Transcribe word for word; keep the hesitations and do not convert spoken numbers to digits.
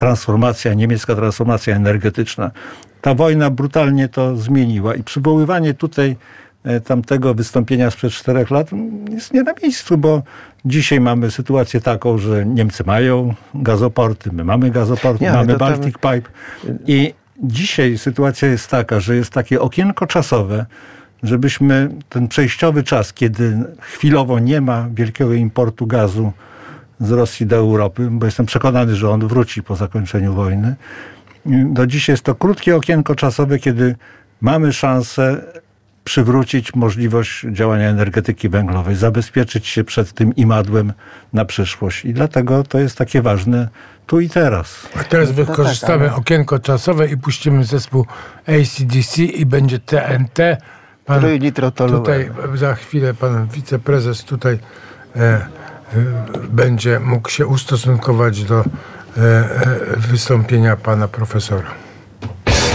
transformacja, niemiecka transformacja energetyczna. Ta wojna brutalnie to zmieniła i przywoływanie tutaj tamtego wystąpienia sprzed czterech lat jest nie na miejscu, bo dzisiaj mamy sytuację taką, że Niemcy mają gazoporty, my mamy gazoporty, nie, mamy Baltic tam... Pipe i dzisiaj sytuacja jest taka, że jest takie okienko czasowe, żebyśmy ten przejściowy czas, kiedy chwilowo nie ma wielkiego importu gazu z Rosji do Europy, bo jestem przekonany, że on wróci po zakończeniu wojny, do dzisiaj jest to krótkie okienko czasowe, kiedy mamy szansę przywrócić możliwość działania energetyki węglowej, zabezpieczyć się przed tym imadłem na przyszłość. I dlatego to jest takie ważne tu i teraz. A teraz wykorzystamy tak, ale... okienko czasowe i puścimy zespół A C D C i będzie T N T. Pan tutaj za chwilę pan wiceprezes tutaj e, e, będzie mógł się ustosunkować do e, e, wystąpienia pana profesora.